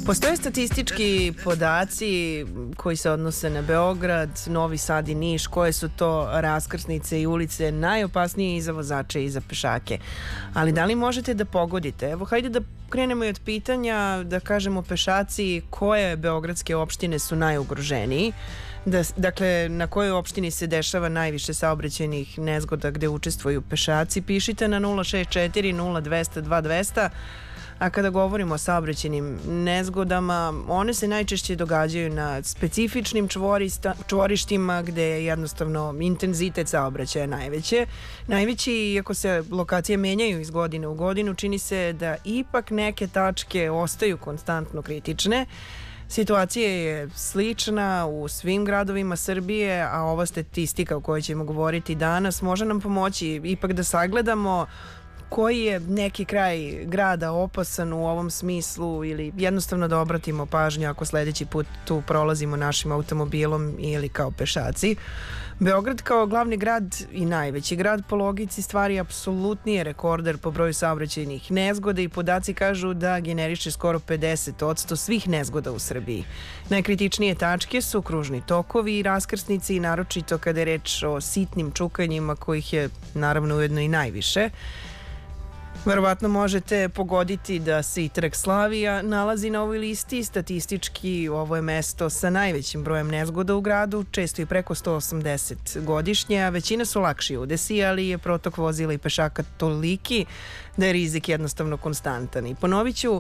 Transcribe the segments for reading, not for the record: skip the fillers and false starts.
Postoje statistički podaci koji se odnose na Beograd, Novi Sad i Niš, koje su to raskrsnice i ulice najopasnije i za vozače i za pešake. Ali da li možete da pogodite? Evo, hajde da krenemo i od pitanja, da kažemo pešaci, koje beogradske opštine su najugroženiji. Dakle, na kojoj opštini se dešava najviše saobraćajnih nezgoda gde učestvuju pešaci? Pišite na 064 0200 2200. A kada govorimo o saobraćajnim nezgodama, one se najčešće događaju na specifičnim čvorištima gde je jednostavno intenzitet saobraćaja najveći, iako se lokacije menjaju iz godine u godinu, čini se da ipak neke tačke ostaju konstantno kritične. Situacija je slična u svim gradovima Srbije, a ova statistika o kojoj ćemo govoriti danas može nam pomoći ipak da sagledamo koji je neki kraj grada opasan u ovom smislu ili jednostavno da obratimo pažnju ako sledeći put tu prolazimo našim automobilom ili kao pešaci. Beograd kao glavni grad i najveći grad po logici stvari apsolutni je rekorder po broju saobraćajnih nezgoda i podaci kažu da generiše skoro 50% svih nezgoda u Srbiji. Najkritičnije tačke su kružni tokovi i raskrsnici, naročito kada je reč o sitnim čukanjima kojih je naravno ujedno i najviše. Verovatno možete pogoditi da se i Trg Slavija nalazi na ovoj listi. Statistički ovo je mesto sa najvećim brojem nezgoda u gradu, često i preko 180 godišnje, a većina su lakši udesi, ali je protok vozila i pešaka toliki da je rizik jednostavno konstantan. I ponovit ću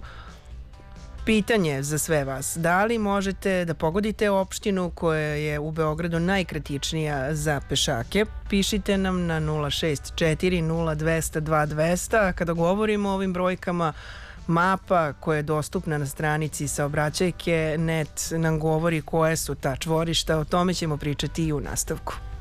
pitanje za sve vas. Da li možete da pogodite opštinu koja je u Beogradu najkritičnija za pešake? Pišite nam na 064 0200 2200. A kada govorimo o ovim brojkama, mapa koja je dostupna na stranici Saobraćajke.net nam govori koje su ta čvorišta. O tome ćemo pričati i u nastavku.